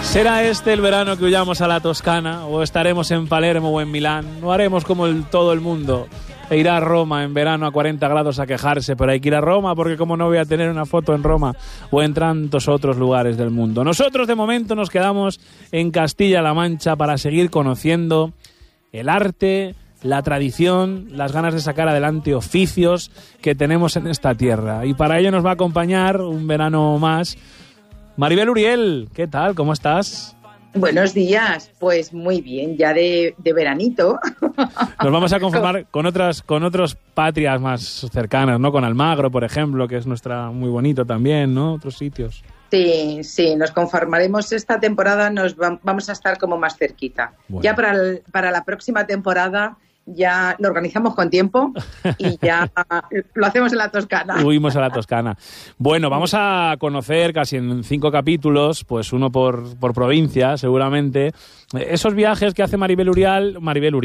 ¿Será este el verano que huyamos a la Toscana? ¿O estaremos en Palermo o en Milán? ¿No haremos como todo el mundo e irá a Roma en verano a 40 grados a quejarse? Pero hay que ir a Roma porque como no voy a tener una foto en Roma o en tantos otros lugares del mundo. Nosotros de momento nos quedamos en Castilla-La Mancha para seguir conociendo el arte, la tradición, las ganas de sacar adelante oficios que tenemos en esta tierra. Y para ello nos va a acompañar un verano más Maribel Uriel. ¿Qué tal? ¿Cómo estás? Buenos días, pues muy bien, ya de veranito. Nos vamos a conformar con otras patrias más cercanas, ¿no? Con Almagro, por ejemplo, que es nuestra muy bonito también, ¿no? Otros sitios. Sí, nos conformaremos esta temporada, vamos a estar como más cerquita. Bueno. Ya para la próxima temporada ya lo organizamos con tiempo y ya lo hacemos en la Toscana. Huimos a la Toscana. Bueno, vamos a conocer casi en 5 capítulos, pues uno por provincia, seguramente, esos viajes que hace Maribel Uriel,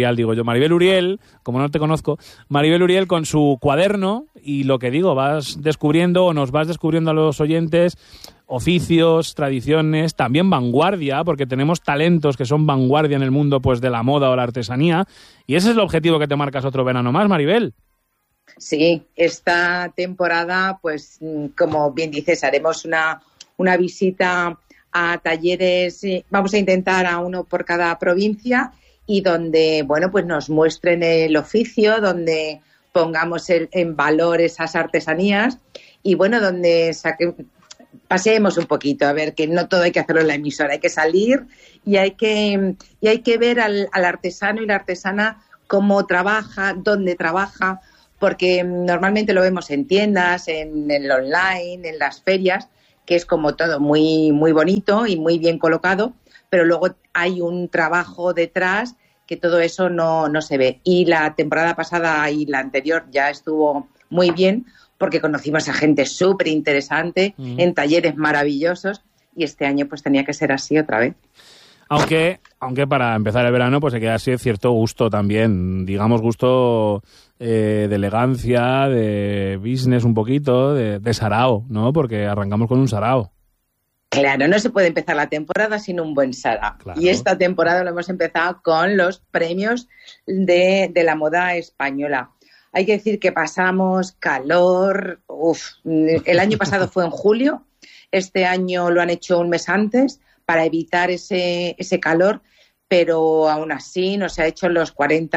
como no te conozco, Maribel Uriel con su cuaderno y lo que digo, nos vas descubriendo a los oyentes oficios, tradiciones, también vanguardia, porque tenemos talentos que son vanguardia en el mundo pues de la moda o la artesanía, y ese es el objetivo que te marcas otro verano más, Maribel. Sí, esta temporada, pues como bien dices, haremos una visita a talleres, vamos a intentar a uno por cada provincia y donde, bueno, pues nos muestren el oficio, donde pongamos en valor esas artesanías y, bueno, donde paseemos un poquito, a ver que no todo hay que hacerlo en la emisora, hay que salir y hay que ver al artesano y la artesana cómo trabaja, dónde trabaja, porque normalmente lo vemos en tiendas, en el online, en las ferias, que es como todo muy, muy bonito y muy bien colocado, pero luego hay un trabajo detrás que todo eso no se ve. Y la temporada pasada y la anterior ya estuvo muy bien, porque conocimos a gente súper interesante en talleres maravillosos y este año pues tenía que ser así otra vez. Aunque para empezar el verano pues hay que darse cierto gusto también, digamos gusto de elegancia, de business un poquito, de sarao, ¿no? Porque arrancamos con un sarao. Claro, no se puede empezar la temporada sin un buen sarao. Claro. Y esta temporada lo hemos empezado con los premios de la moda española. Hay que decir que pasamos calor. El año pasado fue en julio, este año lo han hecho un mes antes para evitar ese calor, pero aún así nos ha hecho los 40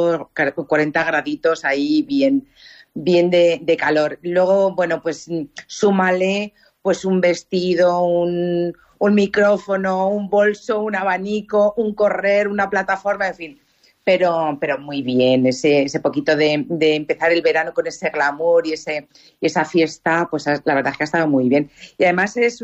graditos ahí bien de calor. Luego, bueno, pues súmale pues un vestido, un micrófono, un bolso, un abanico, un correr, una plataforma, en fin. Pero muy bien, ese poquito de empezar el verano con ese glamour y esa fiesta, pues la verdad es que ha estado muy bien. Y además es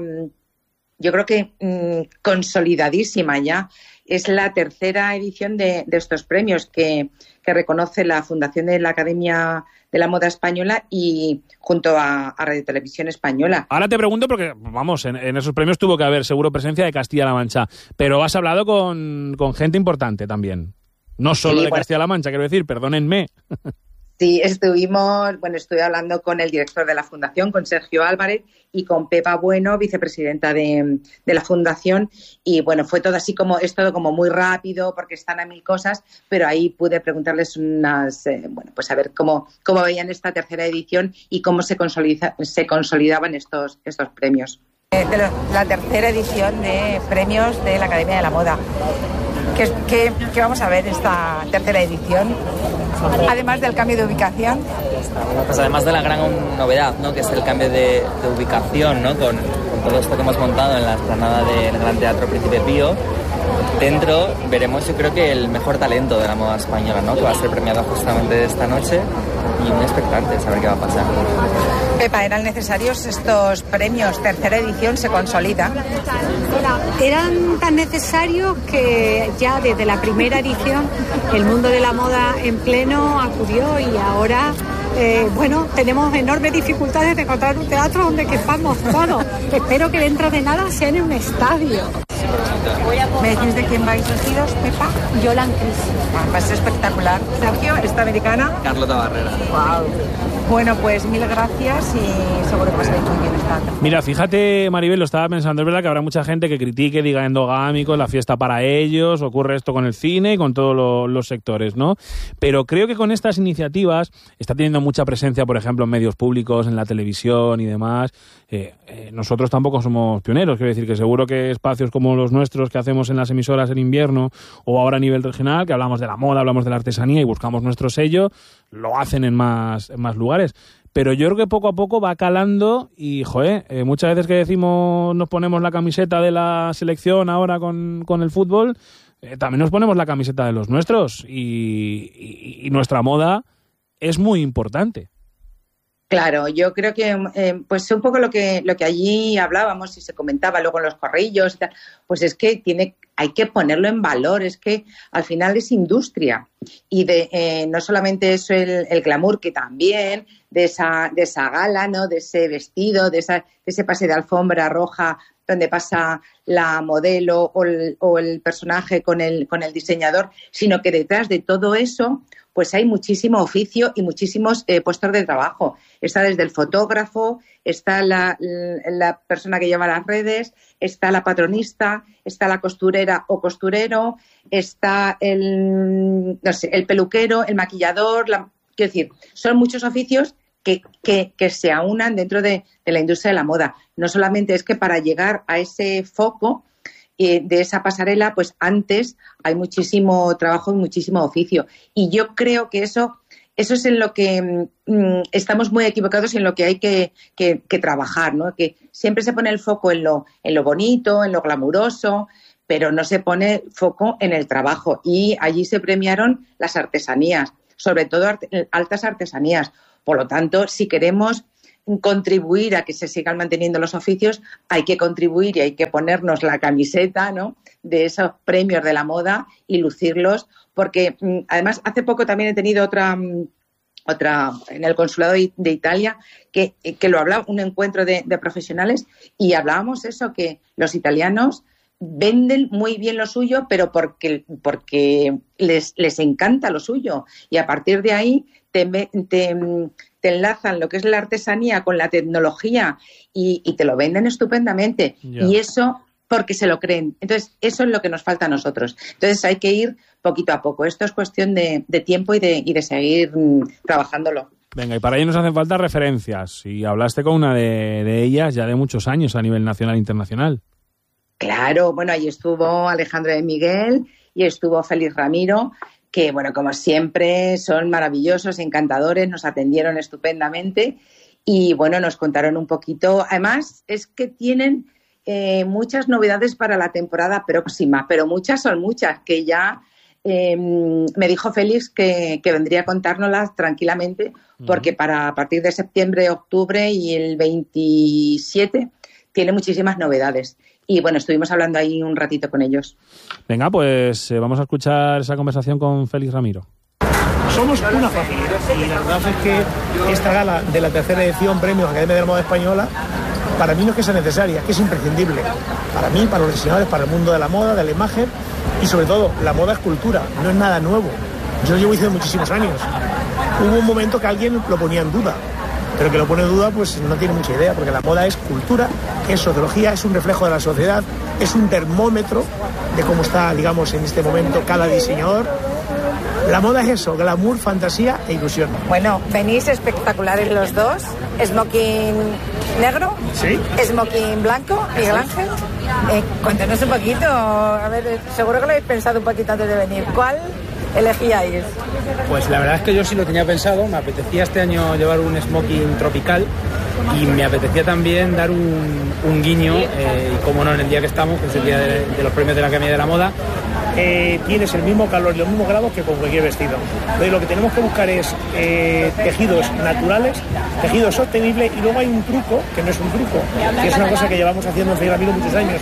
yo creo que consolidadísima ya. Es la tercera edición de estos premios que reconoce la Fundación de la Academia de la Moda Española y junto a Radio Televisión Española. Ahora te pregunto porque, vamos, en esos premios tuvo que haber seguro presencia de Castilla-La Mancha, pero has hablado con gente importante también. No solo de Castilla-La Mancha, quiero decir, perdónenme. Sí, estuve hablando con el director de la Fundación, con Sergio Álvarez, y con Pepa Bueno, vicepresidenta de la Fundación, y bueno, fue todo así es todo como muy rápido, porque están a 1000 cosas, pero ahí pude preguntarles pues a ver cómo veían esta tercera edición y cómo se consolidaban estos premios. La tercera edición de premios de la Academia de la Moda. ¿Qué vamos a ver esta tercera edición? Además del cambio de ubicación. Pues además de la gran novedad, ¿no? Que es el cambio de ubicación, ¿no? Con todo esto que hemos montado en la explanada del Gran Teatro Príncipe Pío. Dentro veremos, yo creo que el mejor talento de la moda española, ¿no? Que va a ser premiado justamente esta noche y muy expectante a saber qué va a pasar. Pepa, ¿eran necesarios estos premios? Tercera edición se consolida. Eran tan necesarios que ya desde la primera edición el mundo de la moda en pleno acudió y ahora tenemos enormes dificultades de encontrar un teatro donde quepamos todos. Espero que dentro de nada sea en un estadio. ¿Me decís de quién vais vestidos, Pepa? Yolan Cris. Es espectacular. Sergio, esta americana. Carlota Barrera. Wow. Bueno, pues mil gracias y seguro que pasaréis muy bien esta tarde. Mira, fíjate, Maribel, lo estaba pensando, es verdad que habrá mucha gente que critique, diga endogámicos, la fiesta para ellos, ocurre esto con el cine y con todos los sectores, ¿no? Pero creo que con estas iniciativas está teniendo mucha presencia, por ejemplo, en medios públicos, en la televisión y demás. Nosotros tampoco somos pioneros, quiero decir que seguro que espacios como los nuestros que hacemos en las emisoras en invierno o ahora a nivel regional, que hablamos de la moda, hablamos de la artesanía y buscamos nuestro sello, lo hacen en más lugares. Pero yo creo que poco a poco va calando y, muchas veces que decimos nos ponemos la camiseta de la selección ahora con el fútbol, también nos ponemos la camiseta de los nuestros y nuestra moda es muy importante. Claro, yo creo que pues un poco lo que allí hablábamos y se comentaba luego en los corrillos y tal, pues es que hay que ponerlo en valor, es que al final es industria y no solamente eso el glamour, que también de esa gala, ¿no? De ese vestido, de ese pase de alfombra roja donde pasa la modelo o el personaje con el diseñador, sino que detrás de todo eso pues hay muchísimo oficio y muchísimos puestos de trabajo. Está desde el fotógrafo, está la persona que lleva las redes, está la patronista, está la costurera o costurero, está el peluquero, el maquillador. Quiero decir, son muchos oficios que se aunan dentro de la industria de la moda. No solamente es que para llegar a ese foco de esa pasarela, pues antes hay muchísimo trabajo y muchísimo oficio. Y yo creo que eso es en lo que estamos muy equivocados y en lo que hay que trabajar, ¿no? Que siempre se pone el foco en lo bonito, en lo glamuroso, pero no se pone foco en el trabajo. Y allí se premiaron las artesanías, sobre todo altas artesanías. Por lo tanto, si queremos contribuir a que se sigan manteniendo los oficios, hay que contribuir y hay que ponernos la camiseta, ¿no?, de esos premios de la moda y lucirlos, porque además hace poco también he tenido otra en el consulado de Italia que lo hablaba, un encuentro de profesionales, y hablábamos eso, que los italianos venden muy bien lo suyo, pero porque les encanta lo suyo, y a partir de ahí te enlazan lo que es la artesanía con la tecnología y te lo venden estupendamente. Yeah. Y eso porque se lo creen. Entonces, eso es lo que nos falta a nosotros. Entonces, hay que ir poquito a poco. Esto es cuestión de tiempo y de seguir trabajándolo. Venga, y para ello nos hacen falta referencias. Y hablaste con una de ellas ya de muchos años a nivel nacional e internacional. Claro, bueno, ahí estuvo Alejandro de Miguel y estuvo Félix Ramiro, que, bueno, como siempre, son maravillosos, encantadores, nos atendieron estupendamente y, bueno, nos contaron un poquito. Además, es que tienen muchas novedades para la temporada próxima, pero muchas son muchas, que ya me dijo Félix que vendría a contárnoslas tranquilamente, porque a partir de septiembre, octubre y el 27 tiene muchísimas novedades. Y bueno, estuvimos hablando ahí un ratito con ellos. Venga, pues vamos a escuchar esa conversación con Félix Ramiro. Somos una familia y la verdad es que esta gala de la tercera edición Premios Academia de la Moda Española, para mí no es que sea necesaria, es que es imprescindible. Para mí, para los diseñadores, para el mundo de la moda, de la imagen y sobre todo, la moda es cultura, no es nada nuevo. Yo lo llevo diciendo muchísimos años. Hubo un momento que alguien lo ponía en duda, pero que lo pone en duda pues no tiene mucha idea, porque la moda es cultura, es sociología, es un reflejo de la sociedad, es un termómetro de cómo está, digamos, en este momento cada diseñador. La moda es eso, glamour, fantasía e ilusión. Bueno, venís espectaculares los dos. Smoking negro, ¿sí? Smoking blanco, Miguel Ángel. Cuéntanos un poquito, a ver, seguro que lo habéis pensado un poquito antes de venir. ¿Cuál elegíais? Pues la verdad es que yo sí lo tenía pensado. Me apetecía este año llevar un smoking tropical y me apetecía también dar un guiño, y como no, en el día que estamos, que es el día de los premios de la Academia de la Moda, tienes el mismo calor y los mismos grados que con cualquier vestido. Entonces lo que tenemos que buscar es tejidos naturales, tejidos sostenibles, y luego hay un truco, que no es un truco, que es una cosa que llevamos haciendo en Félix Ramiro muchos años,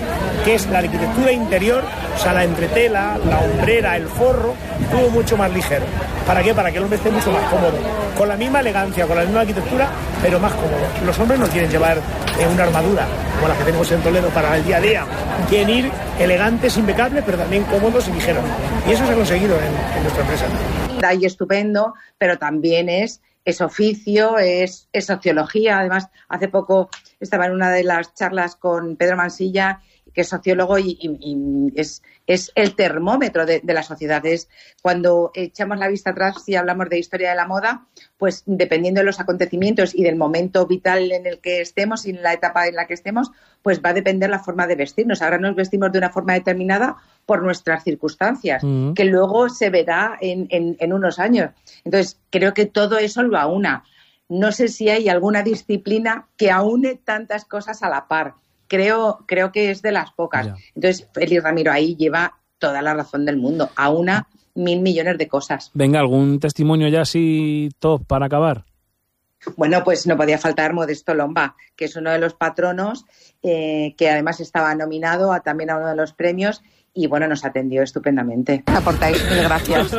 que es la arquitectura interior, o sea, la entretela, la hombrera, el forro, todo mucho más ligero. ¿Para qué? Para que el hombre esté mucho más cómodo, con la misma elegancia, con la misma arquitectura, pero más cómodo. Los hombres no quieren llevar una armadura como la que tenemos en Toledo para el día a día, quieren ir elegantes, impecables, pero también cómodos y ligeros. Y eso se ha conseguido en nuestra empresa. Y estupendo, pero también es oficio, es sociología. Además, hace poco estaba en una de las charlas con Pedro Mansilla, que es sociólogo y es el termómetro de la sociedad. Es cuando echamos la vista atrás y hablamos de historia de la moda, pues dependiendo de los acontecimientos y del momento vital en el que estemos y en la etapa en la que estemos, pues va a depender la forma de vestirnos. Ahora nos vestimos de una forma determinada por nuestras circunstancias, que luego se verá en unos años. Entonces, creo que todo eso lo aúna. No sé si hay alguna disciplina que aúne tantas cosas a la par. Creo que es de las pocas. Ya. Entonces, Félix Ramiro ahí lleva toda la razón del mundo. Aúna 1.000 millones de cosas. Venga, ¿algún testimonio ya así top para acabar? Bueno, pues no podía faltar Modesto Lomba, que es uno de los patronos, que además estaba nominado también a uno de los premios. Y bueno, nos atendió estupendamente. Aportáis, mil gracias.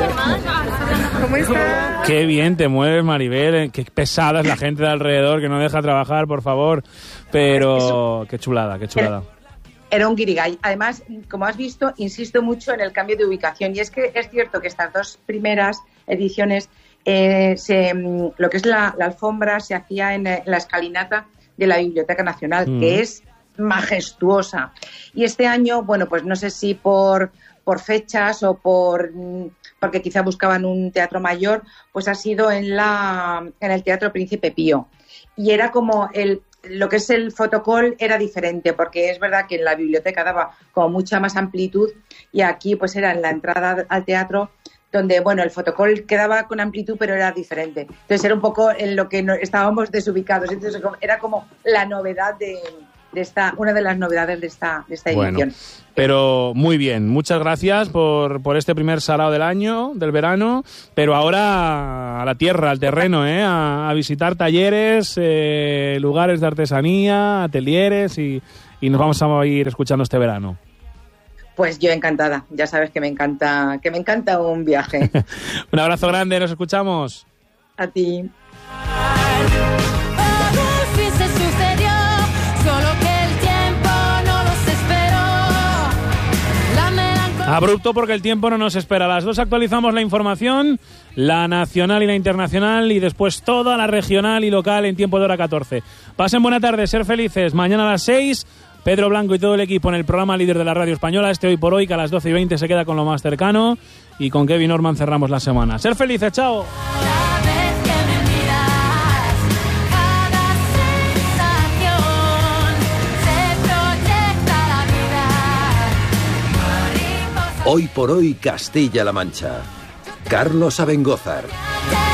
¿Cómo está? Qué bien te mueves, Maribel. Qué pesada es la gente de alrededor que no deja trabajar, por favor. Pero qué chulada, qué chulada. Era un guirigay. Además, como has visto, insisto mucho en el cambio de ubicación. Y es que es cierto que estas dos primeras ediciones, lo que es la alfombra se hacía en la escalinata de la Biblioteca Nacional, que es majestuosa. Y este año, bueno, pues no sé si por fechas o porque quizá buscaban un teatro mayor, pues ha sido en el Teatro Príncipe Pío. Y era como lo que es el fotocall era diferente, porque es verdad que en la biblioteca daba como mucha más amplitud y aquí pues era en la entrada al teatro donde, bueno, el fotocall quedaba con amplitud pero era diferente. Entonces era un poco en lo que estábamos desubicados. Entonces era como la novedad una de las novedades de esta edición. Bueno, pero muy bien, muchas gracias por este primer sarao del año, del verano, pero ahora a la tierra, al terreno, a visitar talleres, lugares de artesanía, atelieres y nos vamos a ir escuchando este verano. Pues yo encantada, ya sabes que me encanta un viaje. Un abrazo grande, nos escuchamos. A ti. Abrupto porque el tiempo no nos espera. A las 2 actualizamos la información, la nacional y la internacional, y después toda la regional y local en tiempo de hora 14. Pasen buena tarde, ser felices. Mañana a las 6, Pedro Blanco y todo el equipo en el programa líder de la radio española, Hoy por Hoy, que a las 12:20 se queda con lo más cercano, y con Kevin Orman cerramos la semana. Ser felices, chao. Hoy por Hoy Castilla-La Mancha. Carlos Abengózar.